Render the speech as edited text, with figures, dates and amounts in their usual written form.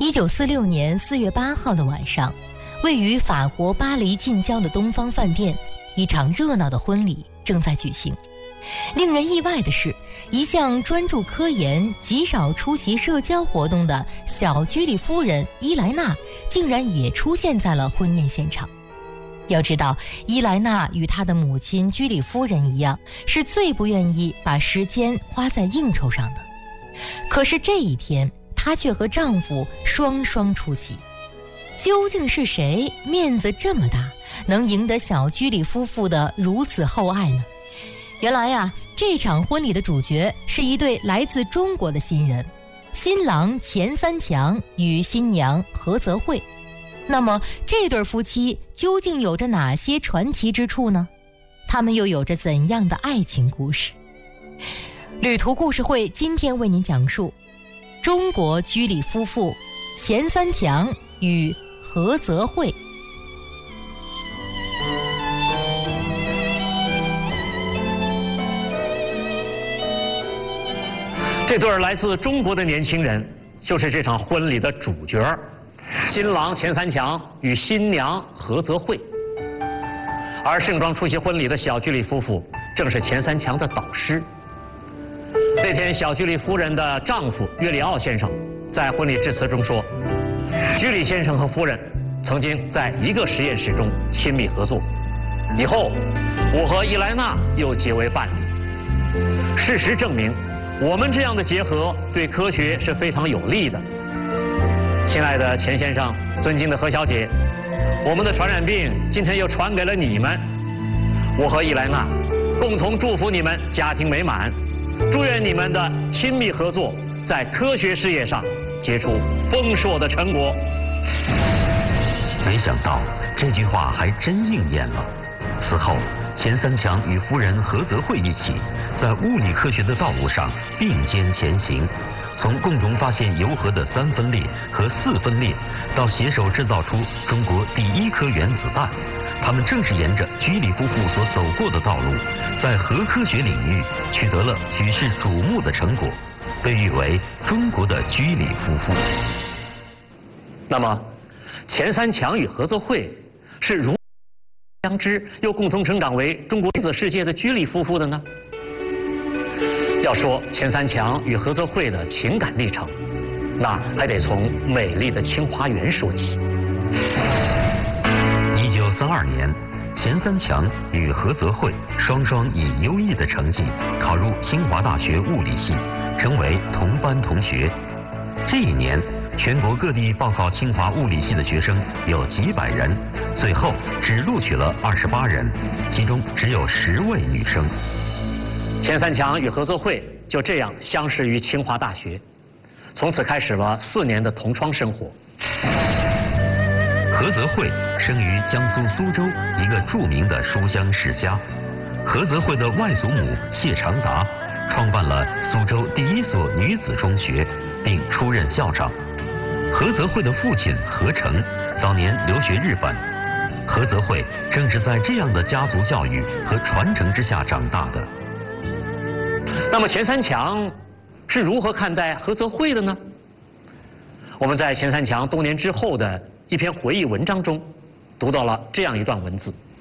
1946年4月8号的晚上，位于法国巴黎近郊的东方饭店，一场热闹的婚礼正在举行。令人意外的是，一向专注科研、极少出席社交活动的小居里夫人伊莱娜，竟然也出现在了婚宴现场。要知道，伊莱娜与她的母亲居里夫人一样，是最不愿意把时间花在应酬上的。可是这一天，她却和丈夫双双出席。究竟是谁面子这么大，能赢得小居里夫妇的如此厚爱呢？原来啊，这场婚礼的主角是一对来自中国的新人，新郎钱三强与新娘何泽慧。那么这对夫妻究竟有着哪些传奇之处呢？他们又有着怎样的爱情故事？旅途故事会今天为您讲述中国居里夫妇钱三强与何泽慧。 这对来自中国的年轻人就是这场婚礼的主角，新郎钱三强与新娘何泽慧。而盛装出席婚礼的小居里夫妇正是钱三强的导师。那天，小居里夫人的丈夫约里奥先生在婚礼致辞中说，居里先生和夫人曾经在一个实验室中亲密合作，以后我和伊莱娜又结为伴侣。事实证明，我们这样的结合对科学是非常有利的。亲爱的钱先生，尊敬的何小姐，我们的传染病今天又传给了你们。我和伊莱娜共同祝福你们家庭美满，祝愿你们的亲密合作在科学事业上结出丰硕的成果。 没想到这句话还真应验了。此后，钱三强与夫人何泽慧一起在物理科学的道路上并肩前行，从共同发现铀核的3分裂和4分裂，到携手制造出中国第1颗原子弹，他们正是沿着居里夫妇所走过的道路，在核科学领域取得了举世瞩目的成果，被誉为中国的居里夫妇。 那么，钱三强与何泽慧是如何相知又共同成长为中国原子世界的居里夫妇的呢？要说钱三强与何泽慧的情感历程，那还得从美丽的清华园说起。 1932年，钱三强与何泽慧双双以优异的成绩考入清华大学物理系，成为同班同学。这一年，全国各地报考清华物理系的学生有几百人，最后只录取了28人，其中只有10位女生。 钱三强与何泽慧就这样相识于清华大学，从此开始了4年的同窗生活。 何泽慧生于江苏苏州一个著名的书香世家。何泽慧的外祖母谢长达创办了苏州第1所女子中学，并出任校长。何泽慧的父亲何成早年留学日本，何泽慧正是在这样的家族教育和传承之下长大的。 那么钱三强是如何看待何泽慧的呢？我们在钱三强多年之后的一篇回忆文章中读到了这样一段文字。